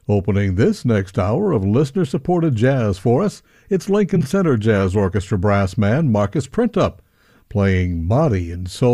Opening this next hour of listener-supported jazz for us, it's Lincoln Center Jazz Orchestra brass man Marcus Printup, playing Body and Soul